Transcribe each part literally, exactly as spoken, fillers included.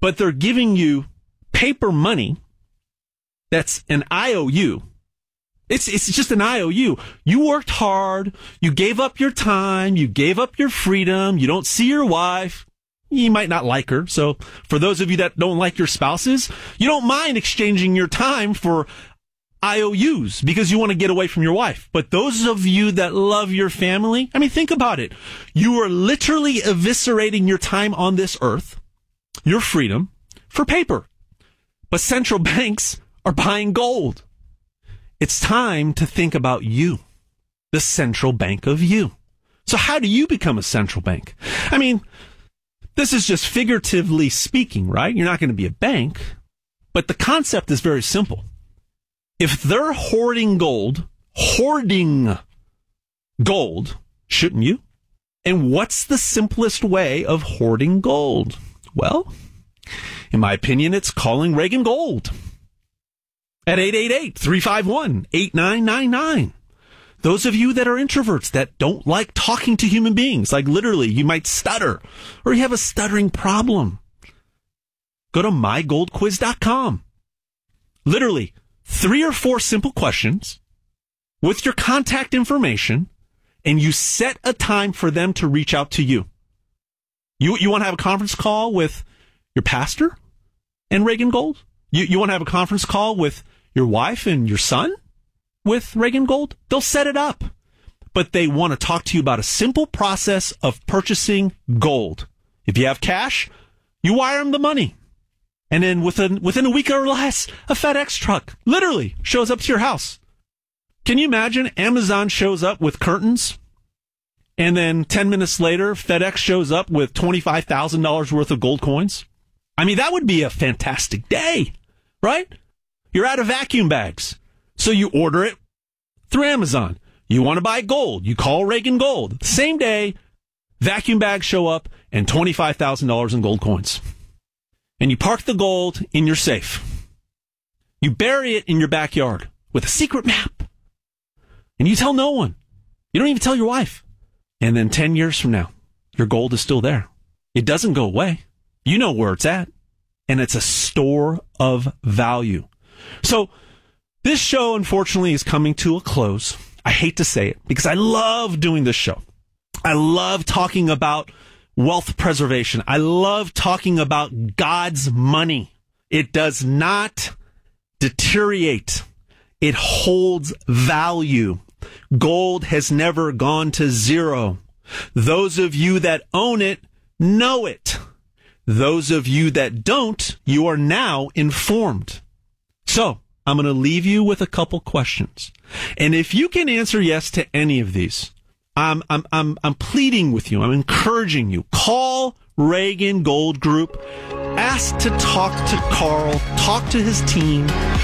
but they're giving you paper money that's an I O U. It's it's just an I O U. You worked hard. You gave up your time. You gave up your freedom. You don't see your wife. You might not like her. So for those of you that don't like your spouses, you don't mind exchanging your time for I O Us because you want to get away from your wife. But those of you that love your family, I mean, think about it. You are literally eviscerating your time on this earth, your freedom, for paper. But central banks are buying gold. It's time to think about you, the central bank of you. So how do you become a central bank? I mean, this is just figuratively speaking, right? You're not going to be a bank, but the concept is very simple. If they're hoarding gold, hoarding gold, shouldn't you? And what's the simplest way of hoarding gold? Well, in my opinion, it's calling Reagan Gold at eight eight eight, three five one, eight nine nine nine. Those of you that are introverts that don't like talking to human beings, like literally you might stutter or you have a stuttering problem, go to my gold quiz dot com. Literally three or four simple questions with your contact information, and you set a time for them to reach out to you. You you want to have a conference call with your pastor and Reagan Gold? You you want to have a conference call with your wife and your son with Reagan Gold? They'll set it up. But they want to talk to you about a simple process of purchasing gold. If you have cash, you wire them the money. And then within within a week or less, a FedEx truck literally shows up to your house. Can you imagine Amazon shows up with curtains, and then ten minutes later, FedEx shows up with twenty-five thousand dollars worth of gold coins? I mean, that would be a fantastic day, right? You're out of vacuum bags, so you order it through Amazon. You want to buy gold, you call Reagan Gold. Same day, vacuum bags show up and twenty-five thousand dollars in gold coins. And you park the gold in your safe. You bury it in your backyard with a secret map. And you tell no one. You don't even tell your wife. And then ten years from now, your gold is still there. It doesn't go away. You know where it's at. And it's a store of value. So this show, unfortunately, is coming to a close. I hate to say it because I love doing this show. I love talking about wealth preservation. I love talking about God's money. It does not deteriorate. It holds value. Gold has never gone to zero. Those of you that own it know it. Those of you that don't, you are now informed. So I'm going to leave you with a couple questions. And if you can answer yes to any of these, I'm, I'm, I'm, I'm pleading with you. I'm encouraging you. Call Reagan Gold Group. Ask to talk to Carl. Talk to his team.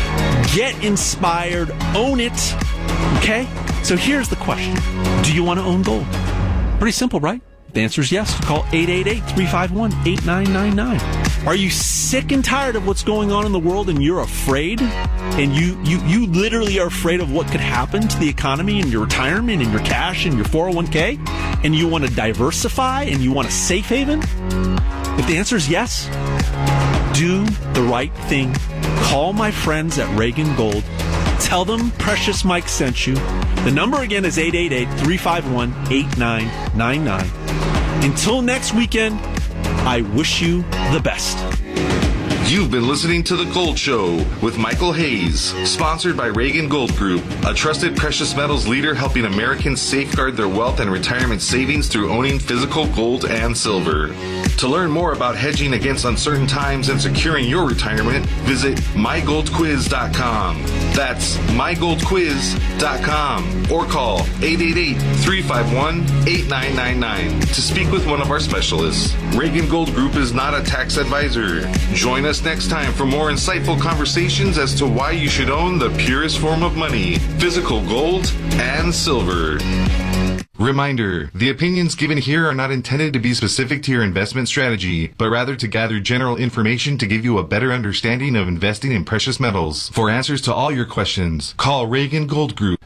Get inspired. Own it. Okay? So here's the question. Do you want to own gold? Pretty simple, right? The answer is yes. Call eight eight eight, three five one, eight nine nine nine. Are you sick and tired of what's going on in the world and you're afraid? And you, you, you literally are afraid of what could happen to the economy and your retirement and your cash and your four oh one k? And you want to diversify and you want a safe haven? If the answer is yes, do the right thing. Call my friends at Reagan Gold. Tell them Precious Mike sent you. The number again is eight eight eight, three five one, eight nine nine nine. Until next weekend, I wish you the best. You've been listening to The Gold Show with Michael Hayes, sponsored by Reagan Gold Group, a trusted precious metals leader helping Americans safeguard their wealth and retirement savings through owning physical gold and silver. To learn more about hedging against uncertain times and securing your retirement, visit my gold quiz dot com. That's my gold quiz dot com or call eight eight eight, three five one, eight nine nine nine to speak with one of our specialists. Reagan Gold Group is not a tax advisor. Join us next time for more insightful conversations as to why you should own the purest form of money, physical gold and silver. Reminder, the opinions given here are not intended to be specific to your investment strategy, but rather to gather general information to give you a better understanding of investing in precious metals. For answers to all your questions, call Reagan Gold Group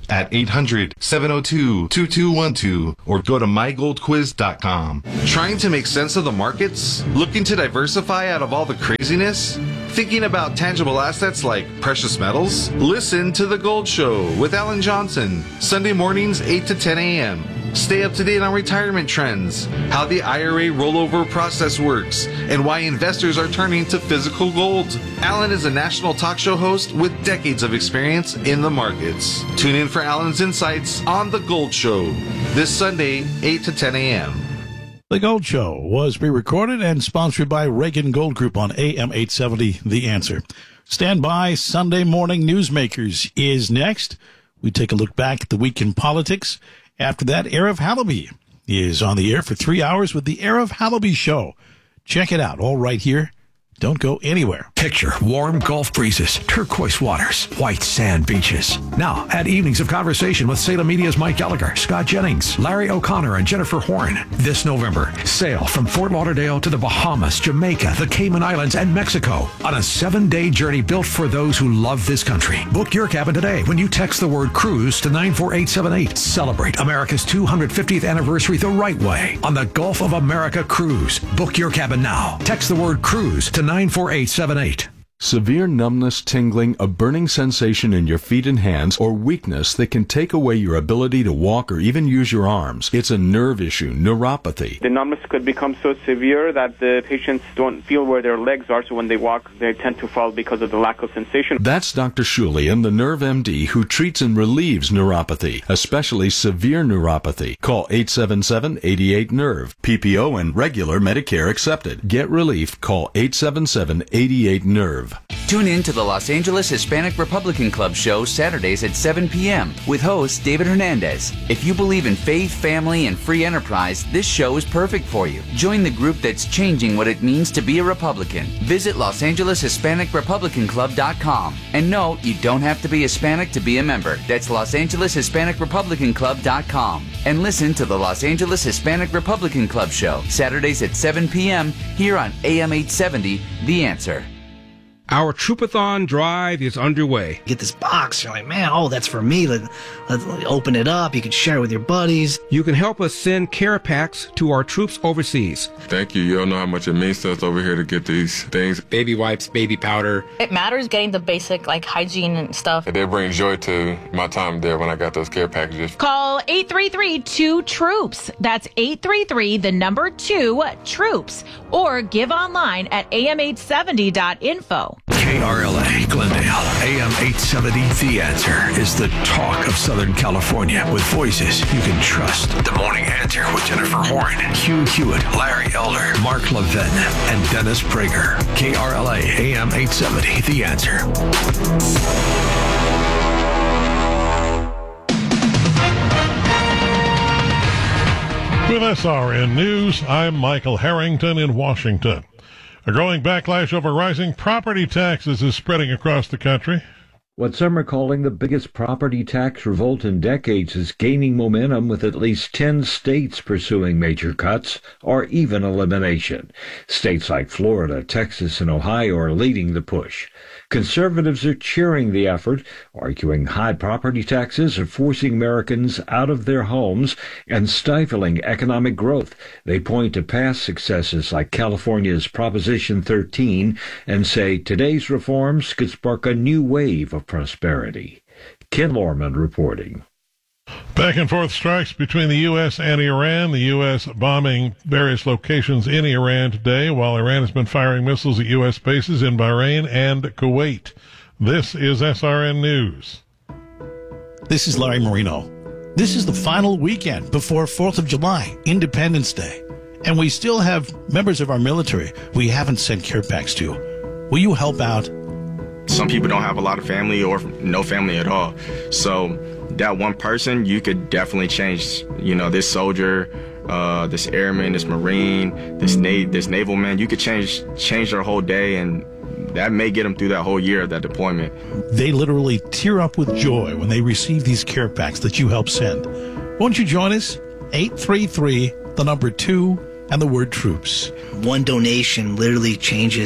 at eight hundred, seven oh two, two two one two or go to my gold quiz dot com. Trying to make sense of the markets? Looking to diversify out of all the craziness? Thinking about tangible assets like precious metals? Listen to The Gold Show with Alan Johnson, Sunday mornings eight to ten a.m. Stay up to date on retirement trends, how the I R A rollover process works, and why investors are turning to physical gold. Alan is a national talk show host with decades of experience in the markets. Tune in for Alan's insights on The Gold Show this Sunday, eight to ten a.m. The Gold Show was pre-recorded and sponsored by Reagan Gold Group on A M eight seventy, The Answer. Stand by. Sunday Morning Newsmakers is next. We take a look back at the week in politics. After that, Arif Halaby is on the air for three hours with the Arif Halaby Show. Check it out, all right here. Don't go anywhere. Picture warm Gulf breezes, turquoise waters, white sand beaches. Now, add evenings of conversation with Salem Media's Mike Gallagher, Scott Jennings, Larry O'Connor, and Jennifer Horn. This November, sail from Fort Lauderdale to the Bahamas, Jamaica, the Cayman Islands, and Mexico on a seven-day journey built for those who love this country. Book your cabin today when you text the word cruise to nine four eight seven eight. Celebrate America's two hundred fiftieth anniversary the right way on the Gulf of America Cruise. Book your cabin now. Text the word cruise to nine four eight seven eight. Severe numbness, tingling, a burning sensation in your feet and hands, or weakness that can take away your ability to walk or even use your arms. It's a nerve issue, neuropathy. The numbness could become so severe that the patients don't feel where their legs are, so when they walk, they tend to fall because of the lack of sensation. That's Doctor Shulian, the Nerve M D, who treats and relieves neuropathy, especially severe neuropathy. Call eight seven seven, eight eight, nerve. P P O and regular Medicare accepted. Get relief. Call eight seven seven, eight eight, nerve. Tune in to the Los Angeles Hispanic Republican Club show Saturdays at seven p.m. with host David Hernandez. If you believe in faith, family, and free enterprise, this show is perfect for you. Join the group that's changing what it means to be a Republican. Visit Los Angeles Hispanic Republican Club dot com. And no, you don't have to be Hispanic to be a member. That's Los Angeles Hispanic Republican Club dot com. And listen to the Los Angeles Hispanic Republican Club show Saturdays at seven p.m. here on A M eight seventy, The Answer. Our Troopathon drive is underway. You get this box, you're like, man, oh, that's for me. Let, let's open it up. You can share it with your buddies. You can help us send care packs to our troops overseas. Thank you. You don't know how much it means to us over here to get these things. Baby wipes, baby powder. It matters getting the basic, like, hygiene and stuff. They bring joy to my time there when I got those care packages. Call eight three three, two, troops. That's eight three three, the number two, troops. Or give online at A M eight seventy dot info. K R L A, Glendale, A M eight seventy, The Answer is the talk of Southern California with voices you can trust. The Morning Answer with Jennifer Horn, Hugh Hewitt, Larry Elder, Mark Levin, and Dennis Prager. K R L A, A M eight seventy, The Answer. With S R N News, I'm Michael Harrington in Washington. A growing backlash over rising property taxes is spreading across the country. What some are calling the biggest property tax revolt in decades is gaining momentum, with at least ten states pursuing major cuts or even elimination. States like Florida, Texas, and Ohio are leading the push. Conservatives are cheering the effort, arguing high property taxes are forcing Americans out of their homes and stifling economic growth. They point to past successes like California's Proposition thirteen and say today's reforms could spark a new wave of prosperity. Ken Lorman reporting. Back and forth strikes between the U S and Iran. The U S bombing various locations in Iran today, while Iran has been firing missiles at U S bases in Bahrain and Kuwait. This is S R N News. This is Larry Marino. This is the final weekend before fourth of July, Independence Day. And we still have members of our military we haven't sent care packs to. Will you help out? Some people don't have a lot of family or no family at all. So that one person, you could definitely change, you know, this soldier, uh, this airman, this Marine, this na- this naval man. You could change change their whole day, and that may get them through that whole year of that deployment. They literally tear up with joy when they receive these care packs that you help send. Won't you join us? eight three three, the number two, and the word troops. One donation literally changes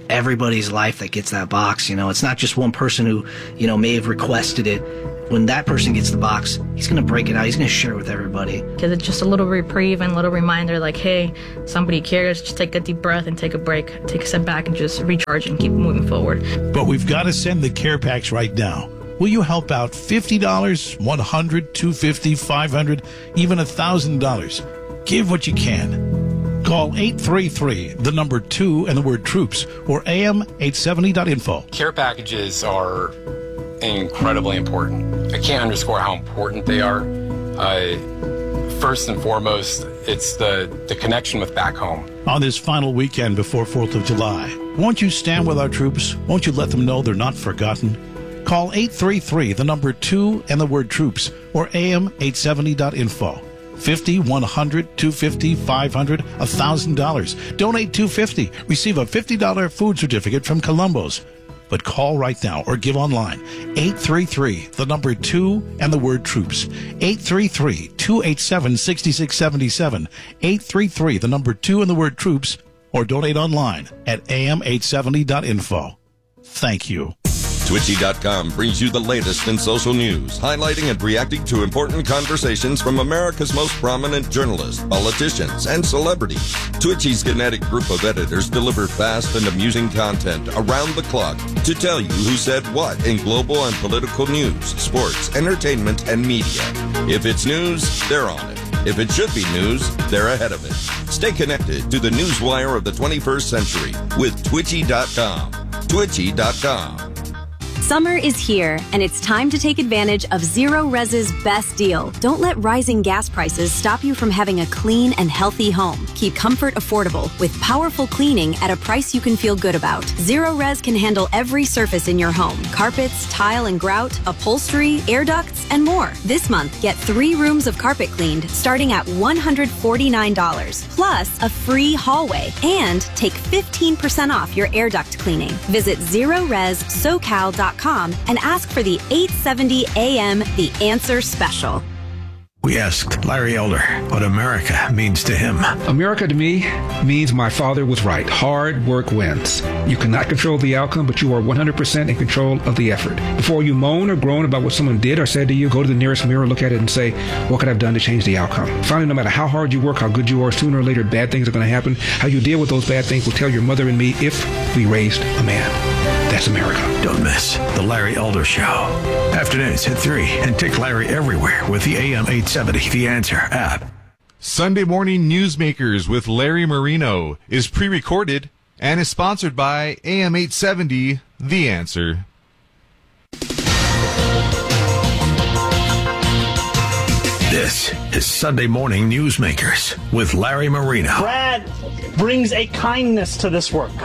everybody's life that gets that box. You know, it's not just one person who, you know, may have requested it. When that person gets the box, he's going to break it out. He's going to share it with everybody. Because it's just a little reprieve and a little reminder like, hey, somebody cares. Just take a deep breath and take a break. Take a step back and just recharge and keep moving forward. But we've got to send the care packs right now. Will you help out fifty dollars, one hundred dollars, two hundred fifty dollars, five hundred dollars, even one thousand dollars? Give what you can. Call eight three three, the number two, and the word troops, or A M eight seventy dot info. Care packages are incredibly important. I can't underscore how important they are. Uh, first and foremost, it's the, the connection with back home. On this final weekend before fourth of July, won't you stand with our troops? Won't you let them know they're not forgotten? Call eight three three, the number two, and the word troops, or A M eight seventy dot info. fifty, one hundred, two hundred fifty, five hundred, one thousand dollars. Donate two hundred fifty dollars. Receive a fifty dollars food certificate from Columbo's. But call right now or give online. eight three three, the number two, and the word troops. eight three three, two eight seven, six six seven seven. eight three three, the number two, and the word troops, or donate online at A M eight seventy dot info. Thank you. Twitchy dot com brings you the latest in social news, highlighting and reacting to important conversations from America's most prominent journalists, politicians, and celebrities. Twitchy's kinetic group of editors deliver fast and amusing content around the clock to tell you who said what in global and political news, sports, entertainment, and media. If it's news, they're on it. If it should be news, they're ahead of it. Stay connected to the newswire of the twenty-first century with Twitchy dot com. Twitchy dot com. Summer is here, and it's time to take advantage of Zero Res's best deal. Don't let rising gas prices stop you from having a clean and healthy home. Keep comfort affordable with powerful cleaning at a price you can feel good about. Zero Res can handle every surface in your home: carpets, tile and grout, upholstery, air ducts, and more. This month, get three rooms of carpet cleaned starting at one hundred forty-nine dollars, plus a free hallway, and take fifteen percent off your air duct cleaning. Visit zero res socal dot com and ask for the eight seventy A M The Answer Special. We asked Larry Elder what America means to him. America to me means my father was right. Hard work wins. You cannot control the outcome, but you are one hundred percent in control of the effort. Before you moan or groan about what someone did or said to you, go to the nearest mirror, look at it, and say, what could I have done to change the outcome? Finally, no matter how hard you work, how good you are, sooner or later, bad things are going to happen. How you deal with those bad things will tell your mother and me if we raised a man. That's America. Don't miss The Larry Elder Show. Afternoons at three, and take Larry everywhere with the A M eight seventy The Answer app. Sunday Morning Newsmakers with Larry Marino is pre-recorded and is sponsored by A M eight seventy The Answer. This is Sunday Morning Newsmakers with Larry Marino. Brad brings a kindness to this work.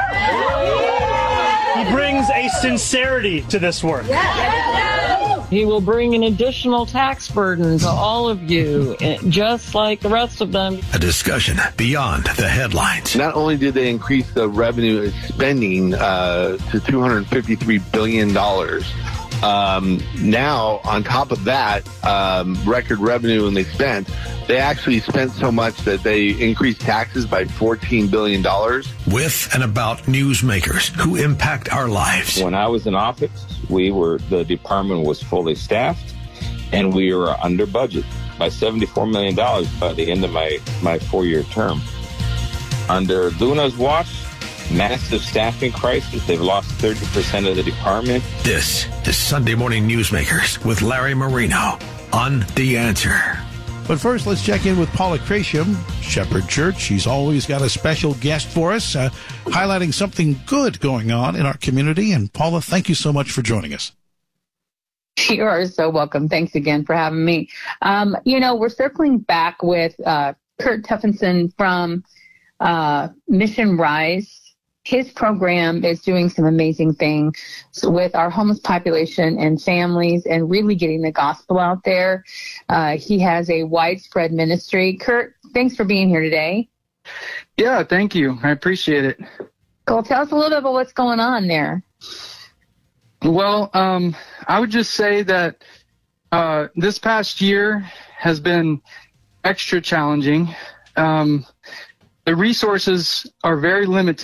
He brings a sincerity to this work. He will bring an additional tax burden to all of you, just like the rest of them. A discussion beyond the headlines. Not only did they increase the revenue spending uh, to two hundred fifty-three billion dollars, um, now on top of that, um, record revenue and they spent, they actually spent so much that they increased taxes by fourteen billion dollars. With and about newsmakers who impact our lives. When I was in office, we were the department was fully staffed, and we were under budget by seventy-four million dollars by the end of my, my four-year term. Under Luna's watch, massive staffing crisis. They've lost thirty percent of the department. This is Sunday Morning Newsmakers with Larry Marino on The Answer. But first, let's check in with Paula Crasham, Shepherd Church. She's always got a special guest for us, uh, highlighting something good going on in our community. And Paula, thank you so much for joining us. You are so welcome. Thanks again for having me. Um, you know, we're circling back with uh, Kurt Tuffinson from uh, Mission Rise. His program is doing some amazing things with our homeless population and families and really getting the gospel out there. Uh, he has a widespread ministry. Kurt, thanks for being here today. Yeah, thank you. I appreciate it. Cool. Tell us a little bit about what's going on there. Well, um, I would just say that uh, this past year has been extra challenging. Um, the resources are very limited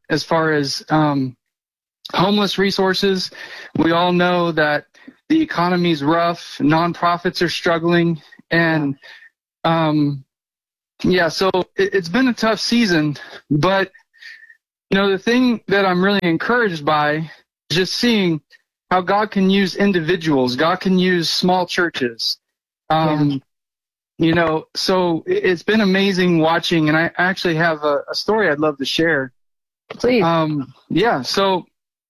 as far as um, homeless resources. We all know that the economy's rough, nonprofits are struggling, and um, yeah, so it, it's been a tough season. But you know, the thing that I'm really encouraged by is just seeing how God can use individuals. God can use small churches. Um, yeah. You know, so it's been amazing watching, and I actually have a, a story I'd love to share. Please. Um, yeah, so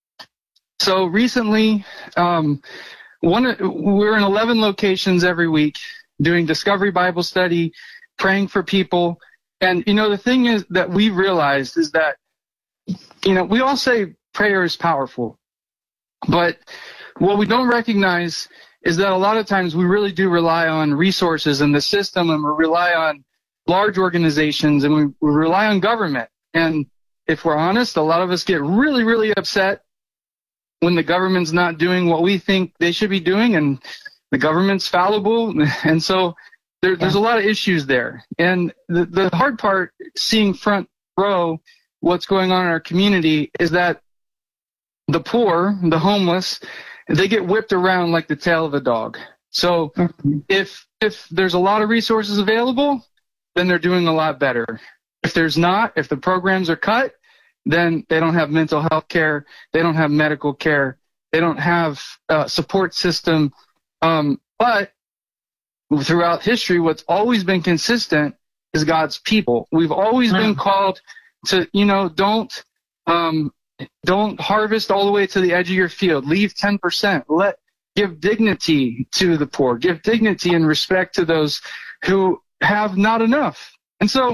so recently, um, one we're in eleven locations every week doing Discovery Bible Study, praying for people. And, you know, the thing is that we realized is that, you know, we all say prayer is powerful, but what we don't recognize is that a lot of times we really do rely on resources in the system, and we rely on large organizations, and we, we rely on government. And if we're honest, a lot of us get really, really upset when the government's not doing what we think they should be doing, and the government's fallible. And so there, there's a lot of issues there. And the, the hard part, seeing front row what's going on in our community, is that the poor, the homeless, they get whipped around like the tail of a dog. So if if there's a lot of resources available, then they're doing a lot better. If there's not, if the programs are cut, then they don't have mental health care, they don't have medical care, they don't have a support system. Um, but throughout history, what's always been consistent is God's people. We've always been called to, you know, don't um, don't harvest all the way to the edge of your field. Leave ten percent. Let give dignity to the poor. Give dignity and respect to those who have not enough. And so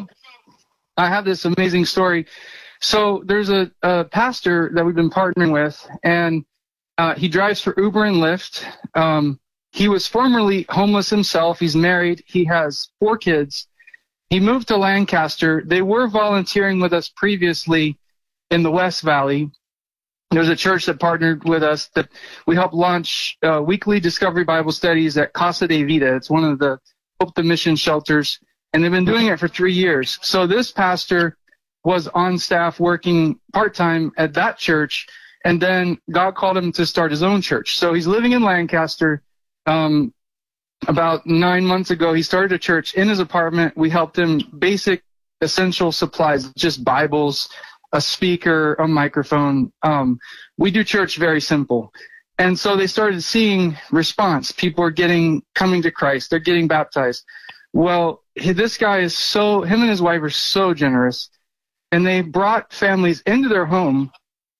I have this amazing story. So there's a, a pastor that we've been partnering with, and uh, he drives for Uber and Lyft. Um, he was formerly homeless himself. He's married. He has four kids. He moved to Lancaster. They were volunteering with us previously in the West Valley. There's a church that partnered with us that we helped launch uh, weekly Discovery Bible Studies at Casa de Vida. It's one of the Hope the Mission shelters, and they've been doing it for three years. So this pastor was on staff working part-time at that church, and then God called him to start his own church. So he's living in Lancaster. Um, about nine months ago, he started a church in his apartment. We helped him basic essential supplies, just Bibles, a speaker, a microphone. Um, we do church very simple. And so they started seeing response. People are getting, coming to Christ. They're getting baptized. Well, this guy is so, him and his wife are so generous. And they brought families into their home,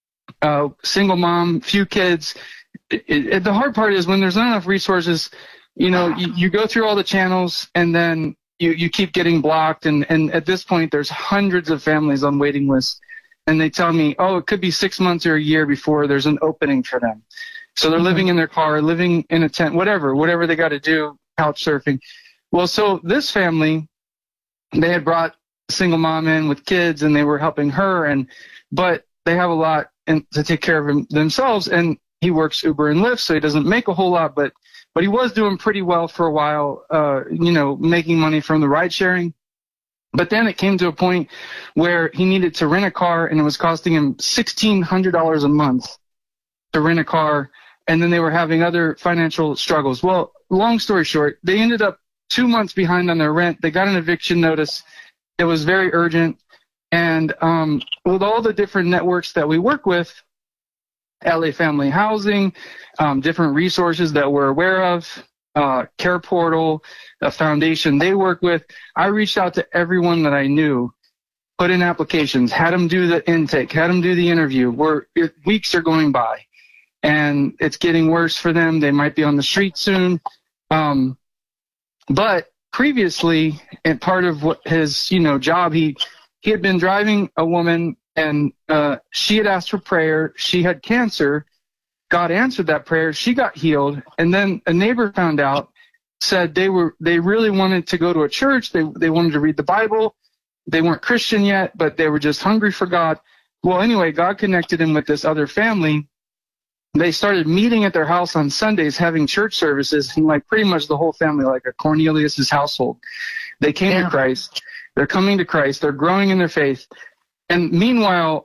uh, single mom, few kids. It, it, the hard part is when there's not enough resources, you know, you, you go through all the channels, and then you, you keep getting blocked. And, and at this point, there's hundreds of families on waiting lists. And they tell me, oh, it could be six months or a year before there's an opening for them. So they're mm-hmm. living in their car, living in a tent, whatever, whatever they got to do, couch surfing. Well, so this family, they had brought a single mom in with kids, and they were helping her. And but they have a lot in, to take care of him, themselves. And he works Uber and Lyft, so he doesn't make a whole lot, but but he was doing pretty well for a while, uh, you know, making money from the ride sharing. But then it came to a point where he needed to rent a car, and it was costing him sixteen hundred dollars a month to rent a car. And then they were having other financial struggles. Well, long story short, they ended up two months behind on their rent. They got an eviction notice. It was very urgent. And um, with all the different networks that we work with, L A Family Housing, um, different resources that we're aware of, uh, Care Portal, a foundation they work with, I reached out to everyone that I knew, put in applications, had them do the intake, had them do the interview. We're, it, weeks are going by, and it's getting worse for them. They might be on the street soon. Um, but previously, and part of what his, you know, job, he, he had been driving a woman, and uh, she had asked for prayer. She had cancer. God answered that prayer. She got healed. And then a neighbor found out, said they were they really wanted to go to a church. They they wanted to read the Bible. They weren't Christian yet, but they were just hungry for God. Well, anyway, God connected him with this other family. They started meeting at their house on Sundays, having church services, and like pretty much the whole family, like a Cornelius's household. They came yeah. to Christ. They're coming to Christ. They're growing in their faith. And meanwhile,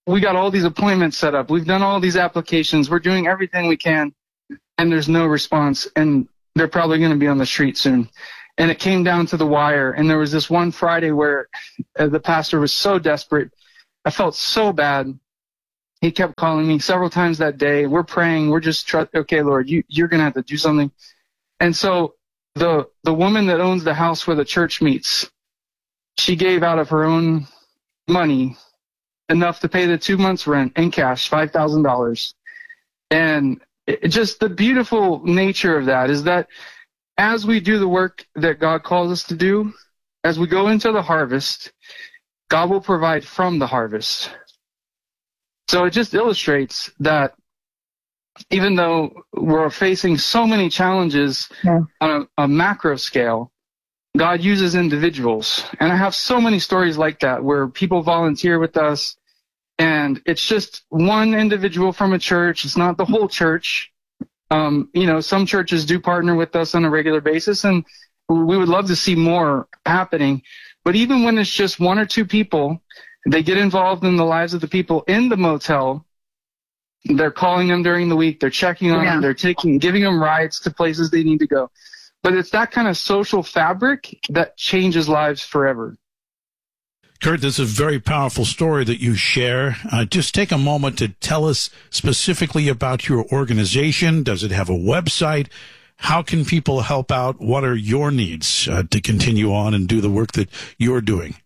we got all these appointments set up. We've done all these applications. We're doing everything we can, and there's no response. And they're probably going to be on the street soon. And it came down to the wire. And there was this one Friday where uh, the pastor was so desperate. I felt so bad. He kept calling me several times that day. We're praying. We're just, tr- okay, Lord, you, you're going to have to do something. And so the the woman that owns the house where the church meets, she gave out of her own money enough to pay the two months rent in cash, five thousand dollars. And it, just the beautiful nature of that is that as we do the work that God calls us to do, as we go into the harvest, God will provide from the harvest. So it just illustrates that even though we're facing so many challenges yeah. on a, a macro scale, God uses individuals. And I have so many stories like that where people volunteer with us, and it's just one individual from a church. It's not the whole church. Um, you know, some churches do partner with us on a regular basis, and we would love to see more happening. But even when it's just one or two people, they get involved in the lives of the people in the motel. They're calling them during the week. They're checking on yeah. them. They're taking, giving them rides to places they need to go. But it's that kind of social fabric that changes lives forever. Kurt, this is a very powerful story that you share. Uh, just take a moment to tell us specifically about your organization. Does it have a website? How can people help out? What are your needs uh, to continue on and do the work that you're doing?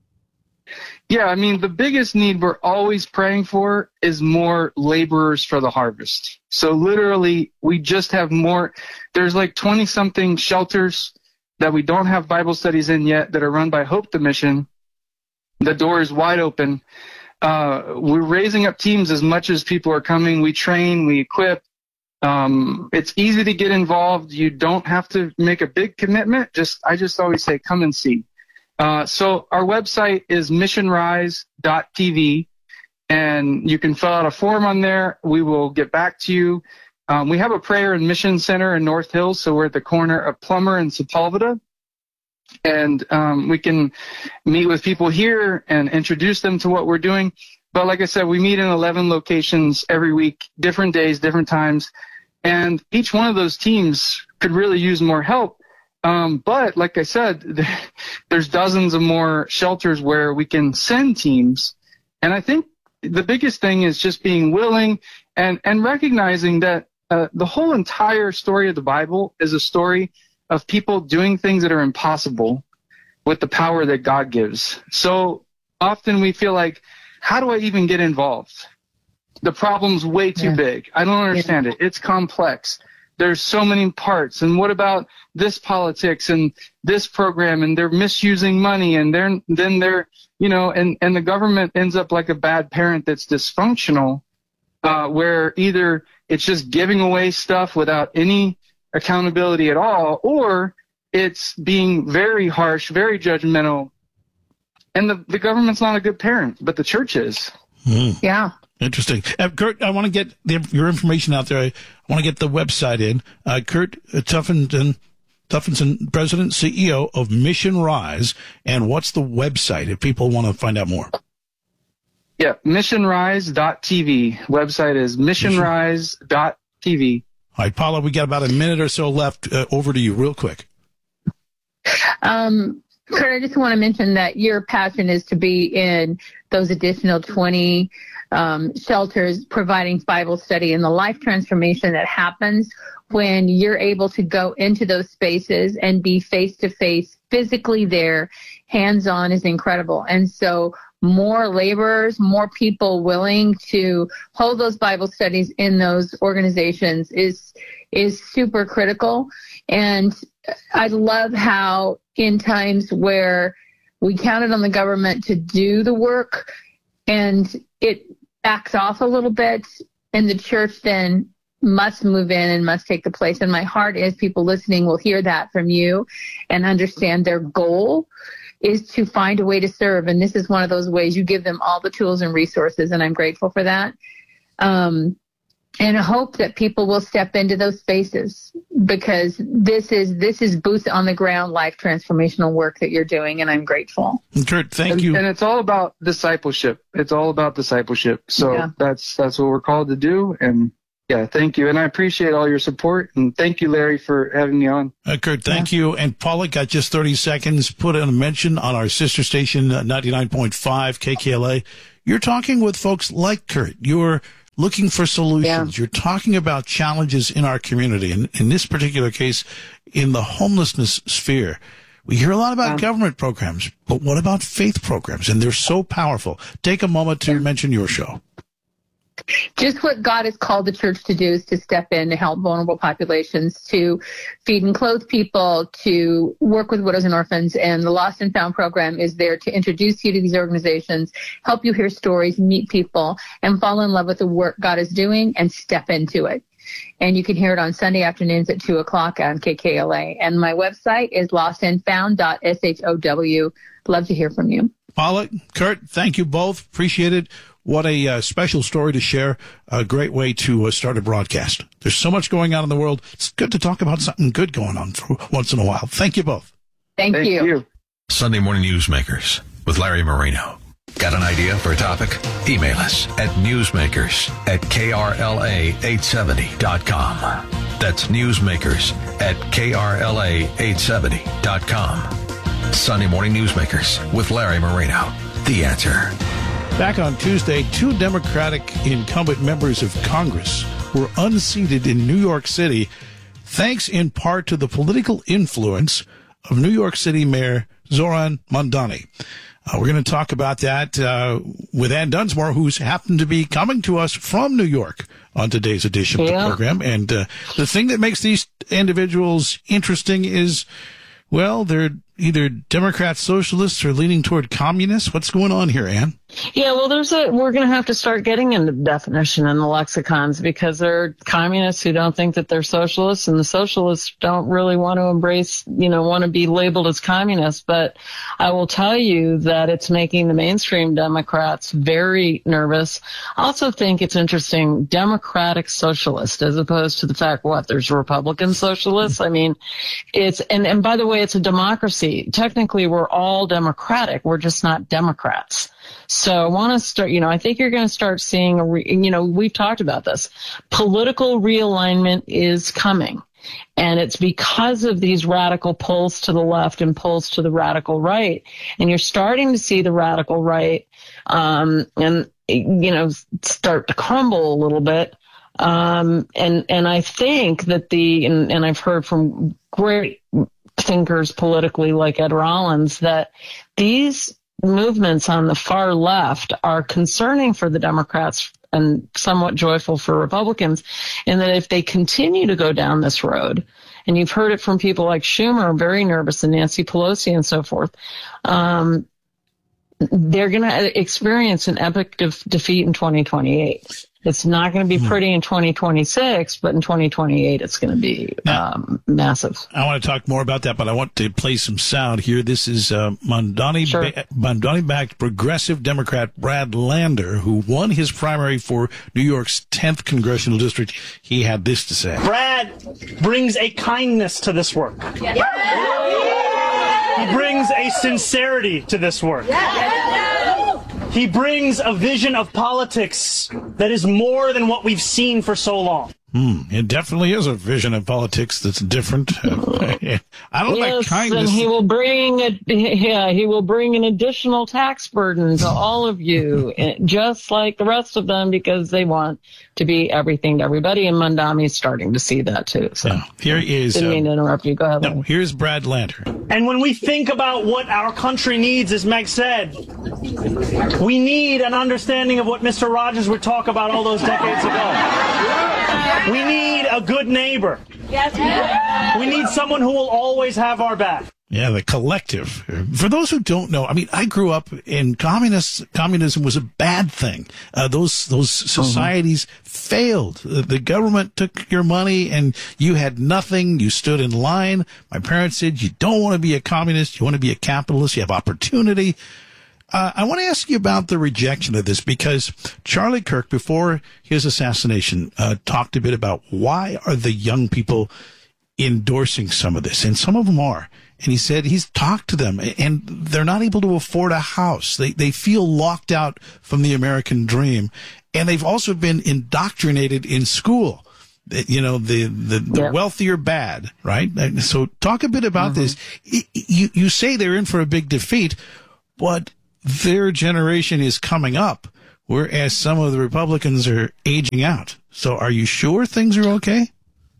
Yeah, I mean, the biggest need we're always praying for is more laborers for the harvest. So literally, we just have more. There's like twenty-something shelters that we don't have Bible studies in yet that are run by Hope the Mission. The door is wide open. Uh, we're raising up teams as much as people are coming. We train, we equip. Um, it's easy to get involved. You don't have to make a big commitment. Just I just always say, come and see. Uh, so our website is mission rise dot t v, and you can fill out a form on there. We will get back to you. Um, we have a prayer and mission center in North Hills, so we're at the corner of Plummer and Sepulveda, and um, we can meet with people here and introduce them to what we're doing. But like I said, we meet in eleven locations every week, different days, different times, and each one of those teams could really use more help. Um, but like I said, there's dozens of more shelters where we can send teams. And I think the biggest thing is just being willing and, and recognizing that uh, the whole entire story of the Bible is a story of people doing things that are impossible with the power that God gives. So often we feel like, how do I even get involved? The problem's way too yeah. big. I don't understand yeah. it. It's complex. There's so many parts. And what about this politics and this program, and they're misusing money, and they're, then they're, you know, and, and the government ends up like a bad parent that's dysfunctional, uh, where either it's just giving away stuff without any accountability at all, or it's being very harsh, very judgmental. And the, the government's not a good parent, but the church is. Mm. Yeah. Interesting. Uh, Kurt, I want to get the, your information out there. I want to get the website in. Uh, Kurt Tuffinson, Tuffinson, President, C E O of Mission Rise. And what's the website if people want to find out more? Yeah, mission rise dot t v. Website is mission rise dot t v. All right, Paula, we got about a minute or so left. Uh, over to you real quick. Um, Kurt, I just want to mention that your passion is to be in those additional twenty um, shelters providing Bible study, and the life transformation that happens when you're able to go into those spaces and be face-to-face, physically there, hands-on, is incredible. And so more laborers, more people willing to hold those Bible studies in those organizations is is super critical. And I love how in times where we counted on the government to do the work and it backs off a little bit, and the church then must move in and must take the place. And my heart is people listening will hear that from you and understand their goal is to find a way to serve. And this is one of those ways. You give them all the tools and resources, and I'm grateful for that. Um, and hope that people will step into those spaces, because this is this is boots on the ground, life transformational work that you're doing, and I'm grateful. Kurt, thank and, you. And it's all about discipleship. It's all about discipleship. So Yeah. that's that's what we're called to do. And yeah, thank you. And I appreciate all your support. And thank you, Larry, for having me on. Uh, Kurt, thank you. And Paula, got just thirty seconds. Put in a mention on our sister station, uh, ninety-nine point five K K L A. You're talking with folks like Kurt. You're looking for solutions. You're talking about challenges in our community. And in this particular case, in the homelessness sphere, we hear a lot about government programs, but what about faith programs? And they're so powerful. Take a moment to mention your show. Just what God has called the church to do is to step in to help vulnerable populations, to feed and clothe people, to work with widows and orphans. And the Lost and Found program is there to introduce you to these organizations, help you hear stories, meet people, and fall in love with the work God is doing and step into it. And you can hear it on Sunday afternoons at two o'clock on K K L A. And my website is lost and found dot show. Love to hear from you. Paula, Kurt, thank you both. Appreciate it. What a uh, special story to share. A great way to uh, start a broadcast. There's so much going on in the world. It's good to talk about something good going on for once in a while. Thank you both. Thank, Thank you. you. Sunday Morning Newsmakers with Larry Marino. Got an idea for a topic? Email us at newsmakers at K R L A eight seventy dot com. That's newsmakers at K R L A eight seventy dot com. Sunday Morning Newsmakers with Larry Marino. The Answer. Back on Tuesday, two Democratic incumbent members of Congress were unseated in New York City, thanks in part to the political influence of New York City Mayor Zohran Mamdani. Uh, we're going to talk about that uh, with Ann Dunsmore, who's happened to be coming to us from New York on today's edition of the Yeah. program. And uh, the thing that makes these individuals interesting is, well, they're either Democrat socialists or leaning toward communists. What's going on here, Ann? Yeah, well, there's a, we're going to have to start getting into the definition and the lexicons, because there are communists who don't think that they're socialists, and the socialists don't really want to embrace, you know, want to be labeled as communists. But I will tell you that it's making the mainstream Democrats very nervous. I also think it's interesting, Democratic socialist, as opposed to the fact, what, there's Republican socialists. I mean, it's, and, and by the way, it's a democracy. Technically, we're all Democratic. We're just not Democrats. So I want to start, you know, I think you're going to start seeing, a re, you know, we've talked about this. Political realignment is coming. And it's because of these radical pulls to the left and pulls to the radical right. And you're starting to see the radical right, um, and, you know, start to crumble a little bit. Um, and, and I think that the, and, and I've heard from great thinkers politically like Ed Rollins, that these movements on the far left are concerning for the Democrats and somewhat joyful for Republicans, in that if they continue to go down this road, and you've heard it from people like Schumer, very nervous, and Nancy Pelosi and so forth, um, they're going to experience an epic de- defeat in twenty twenty-eight. It's not going to be pretty in twenty twenty-six, but in twenty twenty-eight, it's going to be um, massive. I want to talk more about that, but I want to play some sound here. This is uh, Mamdani, Sure. ba- Mamdani-backed progressive Democrat Brad Lander, who won his primary for New York's tenth congressional district. He had this to say. Brad brings a kindness to this work. He brings a sincerity to this work. He brings a vision of politics that is more than what we've seen for so long. Hmm, it definitely is a vision of politics that's different. I don't yes, like kindness. and he will bring a, yeah, he will bring an additional tax burden to all of you, just like the rest of them, because they want to be everything to everybody. And Mamdani is starting to see that too. So yeah, here is. Didn't uh, mean to interrupt you. Go ahead. No, here's Brad Lander. And when we think about what our country needs, as Meg said, we need an understanding of what Mister Rogers would talk about all those decades ago. We need a good neighbor. We need someone who will always have our back. Yeah, the collective. For those who don't know, I mean, I grew up in communist. Communism was a bad thing. Uh, those those societies mm-hmm. failed. The, the government took your money, and you had nothing. You stood in line. My parents said, "You don't want to be a communist. You want to be a capitalist. You have opportunity." Uh, I want to ask you about the rejection of this, because Charlie Kirk, before his assassination, uh, talked a bit about why are the young people endorsing some of this, and some of them are. And he said he's talked to them, and they're not able to afford a house. They they feel locked out from the American dream, and they've also been indoctrinated in school. You know, the the, the yep. wealthy are bad, right? So talk a bit about mm-hmm. this. You you say they're in for a big defeat, but their generation is coming up, whereas some of the Republicans are aging out. So are you sure things are okay?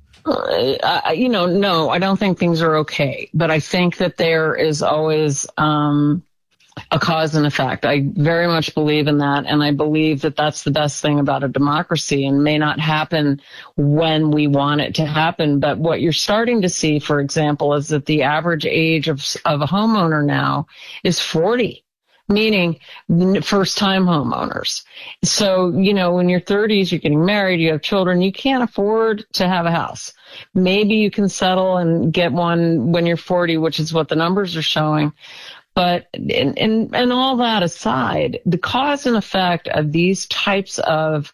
Uh, you know, no, I don't think things are okay, but I think that there is always um, a cause and effect. I very much believe in that, and I believe that that's the best thing about a democracy, and may not happen when we want it to happen. But what you're starting to see, for example, is that the average age of of a homeowner now is forty. Meaning first-time homeowners. So, you know, in your thirties, you're getting married, you have children, you can't afford to have a house. Maybe you can settle and get one when you're forty, which is what the numbers are showing. But, and, and, and all that aside, the cause and effect of these types of,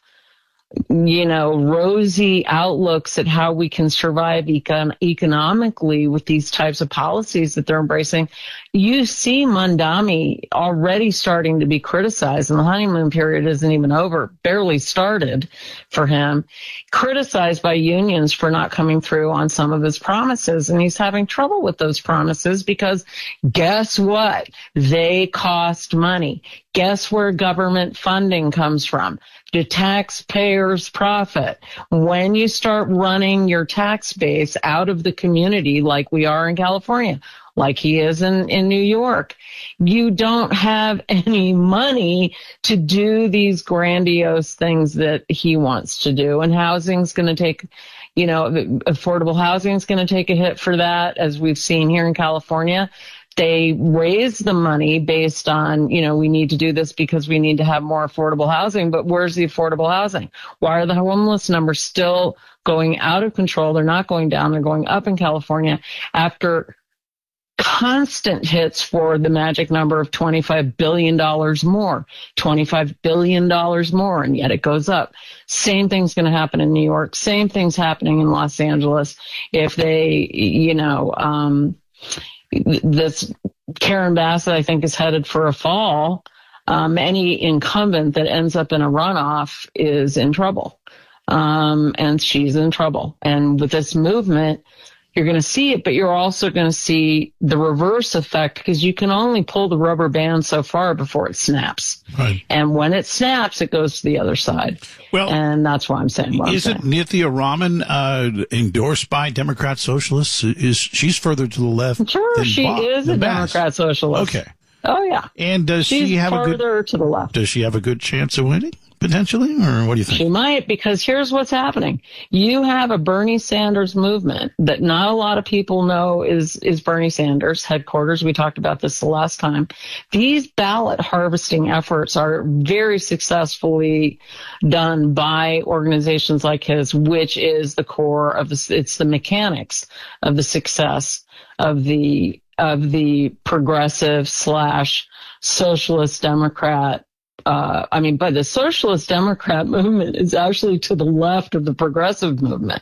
you know, rosy outlooks at how we can survive econ- economically with these types of policies that they're embracing. You see Mondami already starting to be criticized, and the honeymoon period isn't even over, barely started for him, criticized by unions for not coming through on some of his promises. And he's having trouble with those promises because guess what? They cost money. Guess where government funding comes from? The taxpayers' profit. When you start running your tax base out of the community like we are in California, like he is in, in New York, you don't have any money to do these grandiose things that he wants to do. And housing's going to take, you know, affordable housing is going to take a hit for that, as we've seen here in California. They raise the money based on, you know, we need to do this because we need to have more affordable housing. But where's the affordable housing? Why are the homeless numbers still going out of control? They're not going down. They're going up in California after constant hits for the magic number of twenty-five billion dollars more, twenty-five billion dollars more, and yet it goes up. Same thing's going to happen in New York. Same thing's happening in Los Angeles. If they, you know, um, this Karen Bassett, I think, is headed for a fall. Um, any incumbent that ends up in a runoff is in trouble. Um, and she's in trouble. And with this movement, you're going to see it, but you're also going to see the reverse effect, because you can only pull the rubber band so far before it snaps. Right. And when it snaps, it goes to the other side. Well, and that's why I'm saying what isn't I'm saying. Nithya Raman uh, endorsed by Democrat socialists? Is she's further to the left? Sure, than she Bob, is a Bass. Democrat socialist. Okay. Oh yeah. And does She's she have a good farther to the left? Does she have a good chance of winning potentially, or what do you think? She might, because here's what's happening. You have a Bernie Sanders movement that not a lot of people know is, is Bernie Sanders headquarters. We talked about this the last time. These ballot harvesting efforts are very successfully done by organizations like his, which is the core of the, it's the mechanics of the success of the, of the progressive slash socialist Democrat. Uh, I mean, but the socialist Democrat movement is actually to the left of the progressive movement.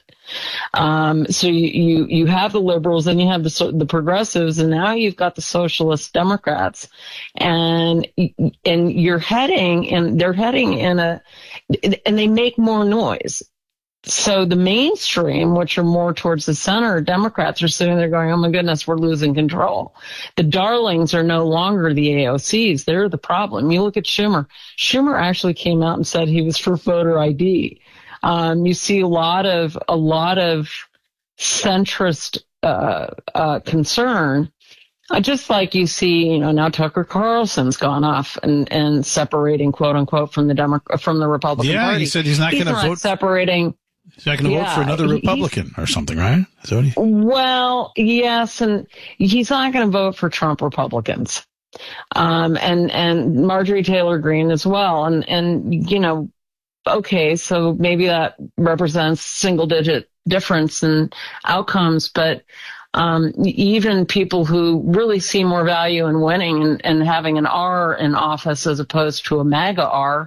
Um, so you, you, you have the liberals, and you have the, the progressives, and now you've got the socialist Democrats, and, and you're heading, and they're heading in a, and they make more noise. So the mainstream, which are more towards the center, Democrats are sitting there going, oh my goodness, we're losing control. The darlings are no longer the A O Cs. They're the problem. You look at Schumer. Schumer actually came out and said he was for voter I D. Um, you see a lot of, a lot of centrist, uh, uh, concern. Uh, just like you see, you know, now Tucker Carlson's gone off and, and separating, quote unquote, from the Demo- from the Republican yeah, Party. he said he's not going to vote. Separating. He's not going to yeah, vote for another Republican or something, right? Is that what he- well, yes, and he's not going to vote for Trump Republicans, um, and and Marjorie Taylor Greene as well, and and you know, okay, so maybe that represents single digit difference in outcomes, but um, even people who really see more value in winning and, and having an R in office as opposed to a MAGA R,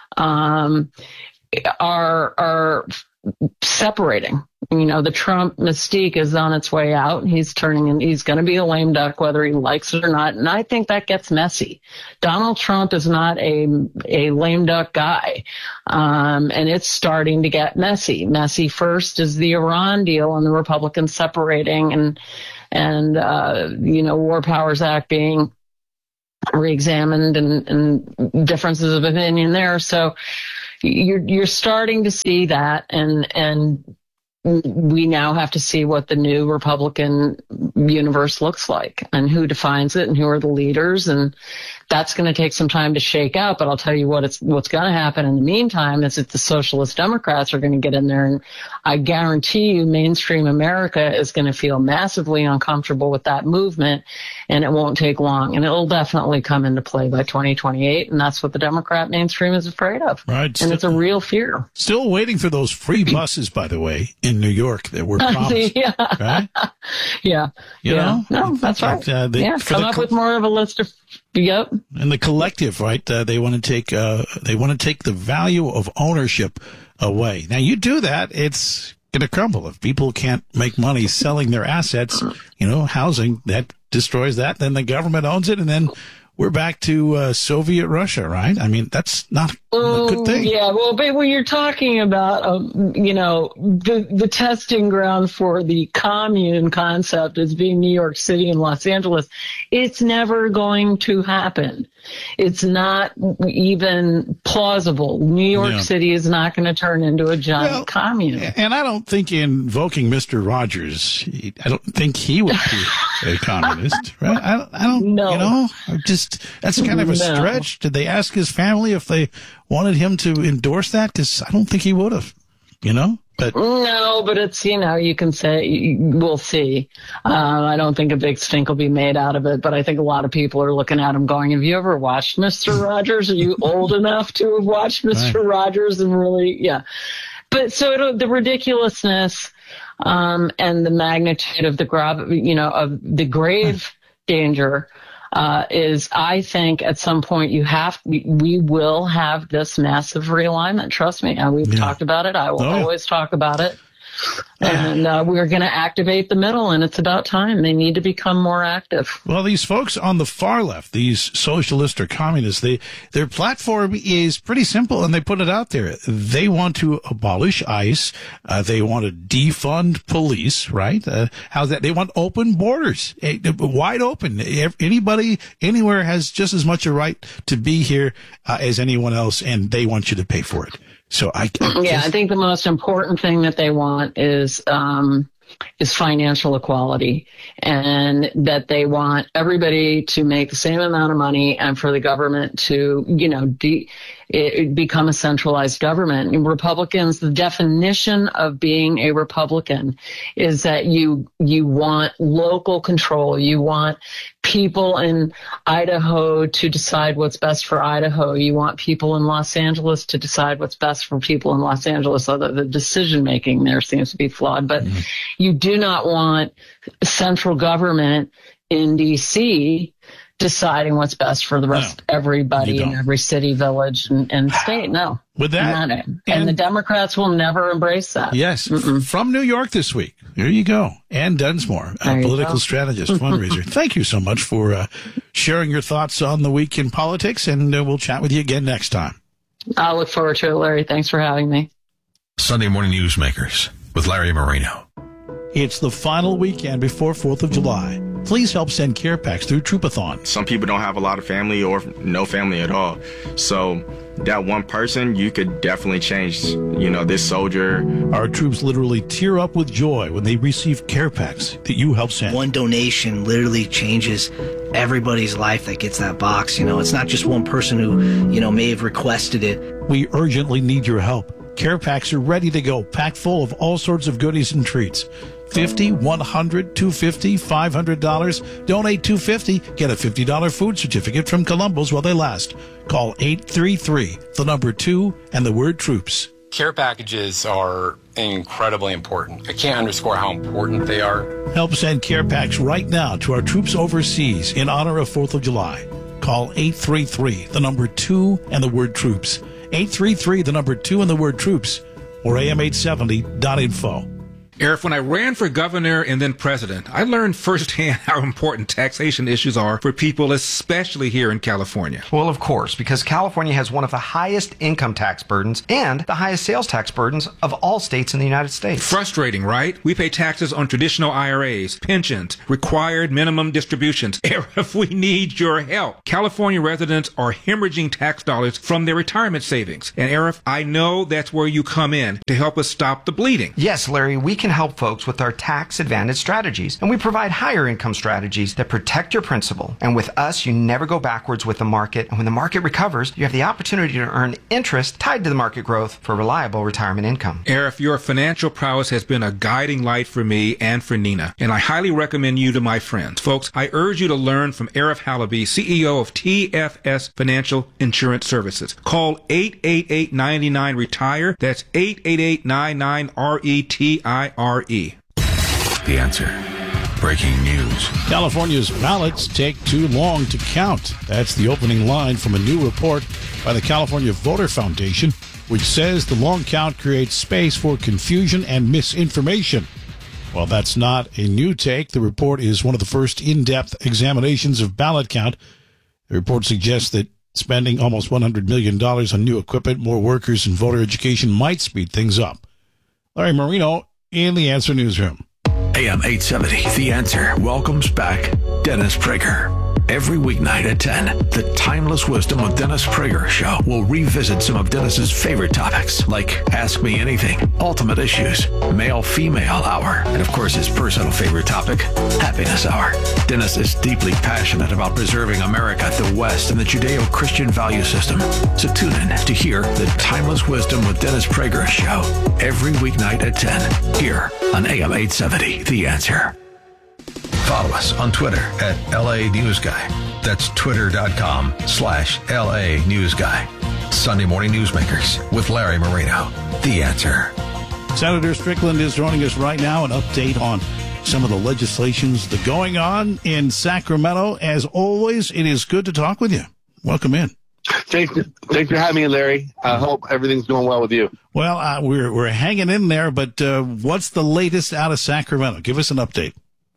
um, are are separating. You know, the Trump mystique is on its way out. He's turning and he's going to be a lame duck, whether he likes it or not. And I think that gets messy. Donald Trump is not a, a lame duck guy. Um, and it's starting to get messy. Messy first is the Iran deal and the Republicans separating and, and, uh, you know, War Powers Act being reexamined and, and differences of opinion there. So you're, you're starting to see that and, and, we now have to see what the new Republican universe looks like and who defines it and who are the leaders. And that's going to take some time to shake out. But I'll tell you what, it's what's going to happen in the meantime is that the socialist Democrats are going to get in there. And I guarantee you mainstream America is going to feel massively uncomfortable with that movement. And it won't take long. And it'll definitely come into play by twenty twenty-eight. And that's what the Democrat mainstream is afraid of. Right. And Still, it's a real fear. Still waiting for those free buses, by the way, in New York that were promised. yeah. Right? Yeah. You yeah. know? No, that's right. Uh, they, yeah. Come the, up with more of a list of, yep. And the collective, right? Uh, they want to take, uh, they want to take the value of ownership away. Now you do that, it's going to crumble. If people can't make money selling their assets, you know, housing, that destroys that. Then the government owns it, and then we're back to uh, Soviet Russia, right? I mean, that's not a good thing. Yeah, well, but when you're talking about, um, you know, the the testing ground for the commune concept as being New York City and Los Angeles, it's never going to happen. It's not even plausible. New York Yeah. City is not going to turn into a giant Well, commune. And I don't think invoking Mister Rogers, I don't think he would be a communist, right? I don't, I don't No. you know, I just, that's kind of a No. stretch. Did they ask his family if they wanted him to endorse that? Because I don't think he would have, you know? But No, but it's, you know, you can say, we'll see. Uh, I don't think a big stink will be made out of it, but I think a lot of people are looking at him going, have you ever watched Mister Rogers? Are you old enough to have watched Mister Right. Rogers? And really, yeah. But so it, the ridiculousness, um, and the magnitude of the grave, you know, of the grave danger, uh, is I think at some point you have, we, we will have this massive realignment. Trust me. And we've Yeah. talked about it. I will Oh, yeah. always talk about it. And uh, we're going to activate the middle, and it's about time. They need to become more active. well, these folks on the far left, these socialists or communists, they, their platform is pretty simple, and they put it out there. They want to abolish ICE. Uh, they want to defund police, right? Uh, how's that? They want open borders, eh, wide open. Ev- Anybody, anywhere has just as much a right to be here uh, as anyone else, and they want you to pay for it. So I, I Yeah, just- I think the most important thing that they want is um, is financial equality, and that they want everybody to make the same amount of money, and for the government to, you know, de- it become a centralized government. And Republicans, the definition of being a Republican is that you you want local control. You want people in Idaho to decide what's best for Idaho. You want people in Los Angeles to decide what's best for people in Los Angeles, although the decision making there seems to be flawed. But mm-hmm. you do not want central government in D C deciding what's best for the rest of everybody in every city, village, and, and state. No. With that, Not it. And, and the Democrats will never embrace that. Yes, f- from New York this week. There you go. Ann Dunsmore, a political go. strategist, fundraiser. Thank you so much for uh, sharing your thoughts on the week in politics, and uh, we'll chat with you again next time. I look forward to it, Larry. Thanks for having me. Sunday Morning Newsmakers with Larry Marino. It's the final weekend before fourth of July. Please help send care packs through Troopathon. Some people don't have a lot of family or no family at all. So that one person, you could definitely change, you know, this soldier. Our troops literally tear up with joy when they receive care packs that you help send. One donation literally changes everybody's life that gets that box. You know, it's not just one person who, you know, may have requested it. We urgently need your help. Care packs are ready to go, packed full of all sorts of goodies and treats. fifty, one hundred, two hundred fifty dollars, five hundred dollars. Donate two hundred fifty dollars. Get a fifty dollars food certificate from Columbus while they last. Call eight three three, the number two, and the word troops. care packages are incredibly important. I can't underscore how important they are. Help send care packs right now to our troops overseas in honor of fourth of July. Call eight three three, the number two, and the word troops. eight three three, the number two, and the word troops, or A M eight seventy dot info. Eric, when I ran for governor and then president, I learned firsthand how important taxation issues are for people, especially here in California. Well, of course, because California has one of the highest income tax burdens and the highest sales tax burdens of all states in the United States. Frustrating, right? We pay taxes on traditional I R As, pensions, required minimum distributions. Eric, we need your help. California residents are hemorrhaging tax dollars from their retirement savings. And Eric, I know that's where you come in to help us stop the bleeding. Yes, Larry, we can help folks with our tax advantage strategies, and we provide higher income strategies that protect your principal. And with us, you never go backwards with the market, and when the market recovers, you have the opportunity to earn interest tied to the market growth for reliable retirement income. Arif, your financial prowess has been a guiding light for me and for Nina, and I highly recommend you to my friends. Folks, I urge you to learn from Arif Halaby, C E O of T F S Financial Insurance Services. Call eight eight eight, nine nine, retire. That's eight eight eight, nine nine, R E T I R E. The Answer. Breaking news. California's ballots take too long to count. That's the opening line from a new report by the California Voter Foundation, which says the long count creates space for confusion and misinformation. While that's not a new take, the report is one of the first in-depth examinations of ballot count. The report suggests that spending almost one hundred million dollars on new equipment, more workers, and voter education might speed things up. Larry Marino in the Answer Newsroom. A M eight seventy, The Answer, welcomes back Dennis Prager. Every weeknight at ten, the Timeless Wisdom of Dennis Prager show will revisit some of Dennis's favorite topics, like Ask Me Anything, Ultimate Issues, Male-Female Hour, and of course his personal favorite topic, Happiness Hour. Dennis is deeply passionate about preserving America, the West, and the Judeo-Christian value system. So tune in to hear the Timeless Wisdom with Dennis Prager show every weeknight at ten, here on A M eight seventy, The Answer. Follow us on Twitter at L A News Guy. That's twitter.com slash LA News Guy. Sunday Morning Newsmakers with Larry Marino. The Answer. Senator Strickland is joining us right now. An update on some of the legislations that are going on in Sacramento. As always, it is good to talk with you. Welcome in. Thanks, thanks for having me, Larry. I hope everything's going well with you. Well, uh, we're we're hanging in there, but uh, what's the latest out of Sacramento? Give us an update.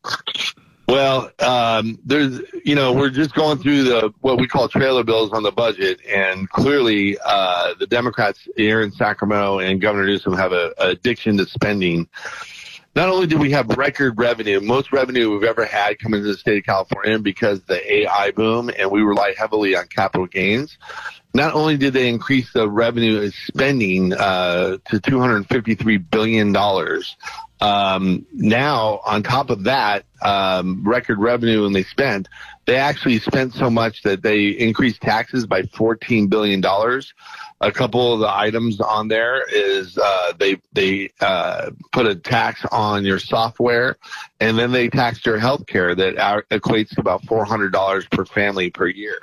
Well, um, there's, you know, we're just going through the what we call trailer bills on the budget, and clearly uh, the Democrats here in Sacramento and Governor Newsom have a, a addiction to spending. Not only do we have record revenue, most revenue we've ever had coming into the state of California because of the A I boom, and we rely heavily on capital gains. Not only did they increase the revenue spending uh, to two hundred fifty-three billion dollars, um, now on top of that, um, record revenue and they spent, they actually spent so much that they increased taxes by fourteen billion dollars. A couple of the items on there is uh, they they uh, put a tax on your software, and then they taxed your health care that equates to about four hundred dollars per family per year.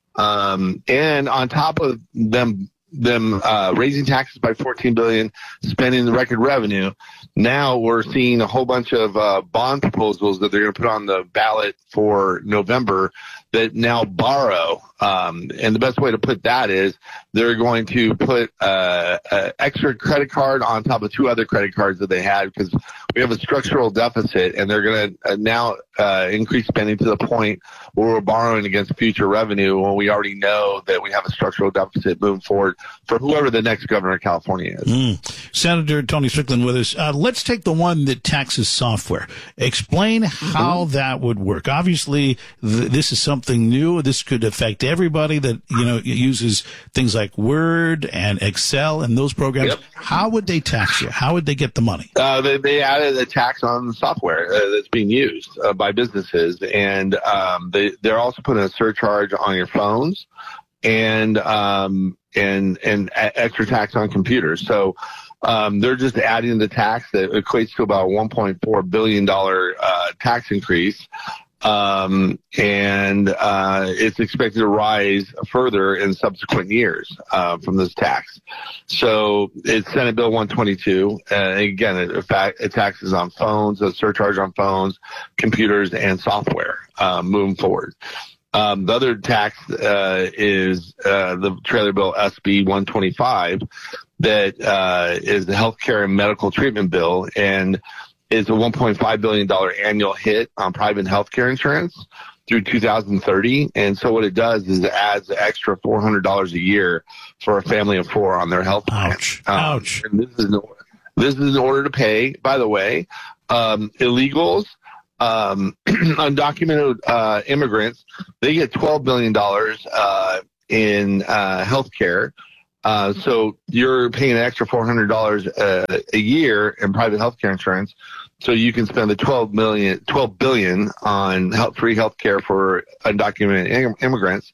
Um, and on top of them them uh, raising taxes by fourteen billion dollars, spending the record revenue, now we're seeing a whole bunch of uh, bond proposals that they're going to put on the ballot for November that now borrow. Um, and the best way to put that is they're going to put uh, an extra credit card on top of two other credit cards that they had because we have a structural deficit, and they're going to uh, now uh, increase spending to the point where we're borrowing against future revenue when we already know that we have a structural deficit moving forward for whoever the next governor of California is. Mm. Senator Tony Strickland with us. Uh, let's take the one that taxes software. Explain how mm-hmm. that would work. Obviously, th- this is something new. This could affect everybody that, you know, uses things like Word and Excel and those programs. Yep. How would they tax you? How would they get the money? Uh, they, they added a tax on the software uh, that's being used uh, by businesses, and um, they, they're also putting a surcharge on your phones and um, and and a- extra tax on computers. So um, they're just adding the tax that equates to about one point four billion dollars uh, tax increase. Um, and uh, it's expected to rise further in subsequent years uh, from this tax. So it's Senate Bill one twenty-two. Uh, again, it, it, it taxes on phones, a surcharge on phones, computers, and software uh, moving forward. Um, the other tax uh, is uh, the trailer bill S B one twenty-five that uh, is the healthcare and medical treatment bill, and is a one point five billion dollars annual hit on private healthcare insurance through two thousand thirty. And so what it does is it adds an extra four hundred dollars a year for a family of four on their health plan. Ouch. Um, Ouch. And this is, in, this is in order to pay, by the way, um, illegals, um, undocumented uh, immigrants, they get twelve billion dollars uh, in uh, health care. Uh, so you're paying an extra four hundred dollars uh, a year in private health care insurance, so you can spend the twelve million, twelve billion on health, free health care for undocumented im- immigrants.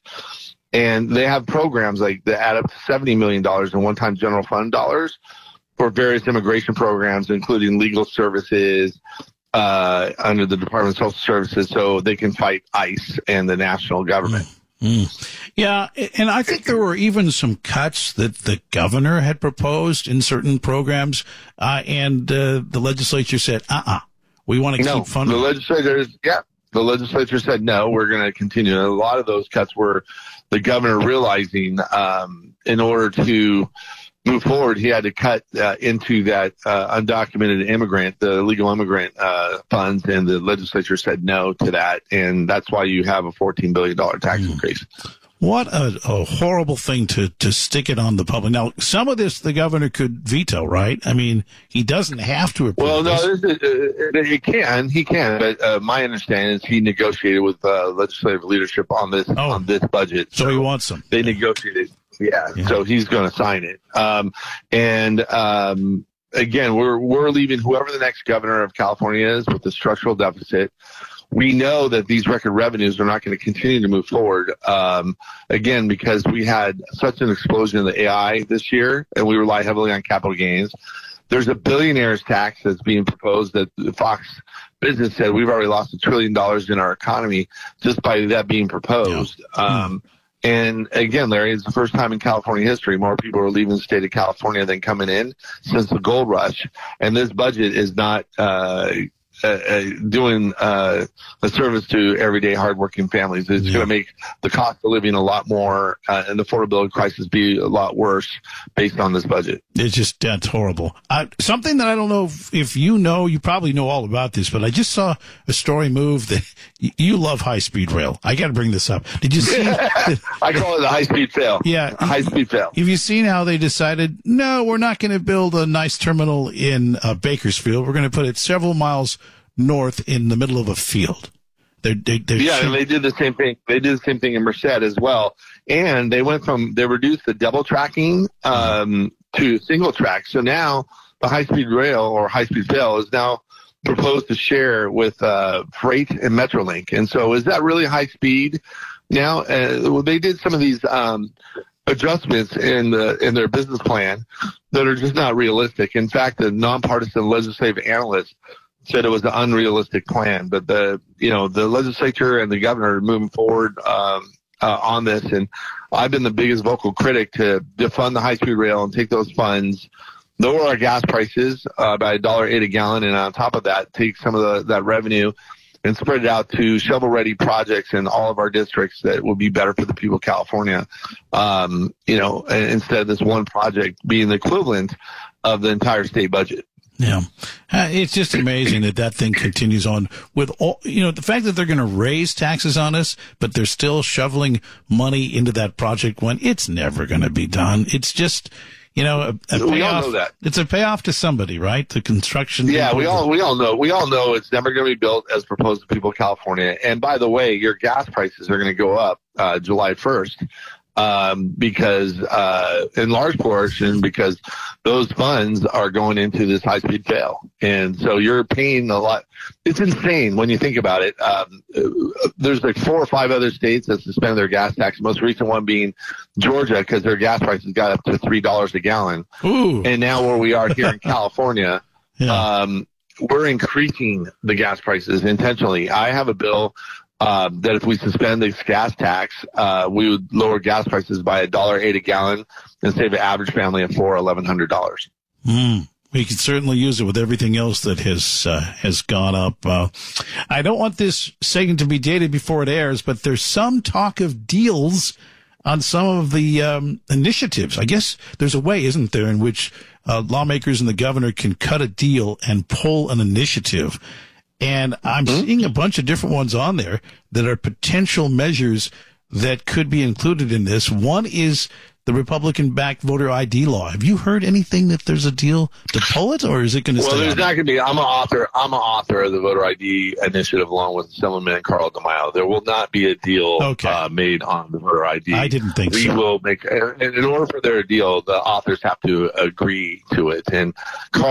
And they have programs like that add up to seventy million dollars in one-time general fund dollars for various immigration programs, including legal services uh, under the Department of Social Services, so they can fight ICE and the national government. Mm. Yeah, and I think there were even some cuts that the governor had proposed in certain programs, uh, and uh, the legislature said, uh-uh, we want to no, keep funding. The legislature, yeah, the legislature said, no, we're going to continue. And a lot of those cuts were the governor realizing um, in order to move forward, he had to cut uh, into that uh, undocumented immigrant, the legal immigrant uh, funds, and the legislature said no to that, and that's why you have a fourteen billion dollars tax mm. increase. What a, a horrible thing to, to stick it on the public. Now, some of this the governor could veto, right? I mean, he doesn't have to approve Well, no, this. this is, uh, he can, he can, but uh, my understanding is he negotiated with uh, legislative leadership on this oh. on this budget. So, so he wants them. They negotiated. Yeah, yeah, so he's going to sign it. Um, and um, again, we're we're leaving whoever the next governor of California is with the structural deficit. We know that these record revenues are not going to continue to move forward. Um, again, because we had such an explosion in the A I this year, and we rely heavily on capital gains. There's a billionaires tax that's being proposed that Fox Business said we've already lost a trillion dollars in our economy just by that being proposed. Yeah. Um, And again, Larry, it's the first time in California history more people are leaving the state of California than coming in since the gold rush. And this budget is not uh, uh, uh doing uh, a service to everyday hardworking families. It's yeah. going to make the cost of living a lot more uh, and the affordability crisis be a lot worse based on this budget. It's just, that's horrible. Uh, something that I don't know if, if you know, you probably know all about this, but I just saw a story move that y- you love high-speed rail. I got to bring this up. Did you see? I call it a high-speed fail. Yeah. A high-speed fail. Have you seen how they decided, no, we're not going to build a nice terminal in uh, Bakersfield. We're going to put it several miles north in the middle of a field. They're, they, they're yeah, sure- and they did the same thing. They did the same thing in Merced as well. And they went from, they reduced the double tracking um, to single track. So now the high-speed rail or high-speed fail is now proposed to share with uh, Freight and Metrolink. And so is that really high speed now? Uh, well, they did some of these um, adjustments in the in their business plan that are just not realistic. In fact, the nonpartisan legislative analyst said it was an unrealistic plan. But the you know the legislature and the governor are moving forward um, uh, on this, and I've been the biggest vocal critic to defund the high-speed rail and take those funds, lower our gas prices uh, by a dollar eight a gallon, and on top of that, take some of the, that revenue and spread it out to shovel-ready projects in all of our districts that will be better for the people of California. Um, you know, instead of this one project being the equivalent of the entire state budget. Yeah. Uh, it's just amazing that that thing continues on with all, you know, the fact that they're going to raise taxes on us, but they're still shoveling money into that project when it's never going to be done. It's just, you know, a, a we payoff. all know that. It's a payoff to somebody, right? The construction. Yeah, we people. all, we all know, we all know it's never going to be built as proposed to people of California. And by the way, your gas prices are going to go up, uh, July first. Um, because, uh, in large portion, because those funds are going into this high-speed fail. And so you're paying a lot. It's insane when you think about it. Um, there's like four or five other states that suspended their gas tax. The most recent one being Georgia, because their gas prices got up to three dollars a gallon. Ooh. And now where we are here in California, yeah. um, we're increasing the gas prices intentionally. I have a bill uh, that if we suspend this gas tax, uh, we would lower gas prices by a dollar eight a gallon and save an average family of four eleven hundred dollars. Mm. We could certainly use it with everything else that has uh, has gone up. Uh, I don't want this segment to be dated before it airs, but there's some talk of deals on some of the um, initiatives. I guess there's a way, isn't there, in which uh, lawmakers and the governor can cut a deal and pull an initiative. And I'm mm-hmm. seeing a bunch of different ones on there that are potential measures that could be included in this. One is the Republican-backed voter I D law. Have you heard anything that there's a deal to pull it, or is it going to well, stay there's on? not going to be. I'm an author. I'm an author of the voter I D initiative, along with Assemblyman Carl DeMaio. There will not be a deal okay. uh, made on the voter I D. I didn't think we so. We will make. In order for their deal, the authors have to agree to it, and Carl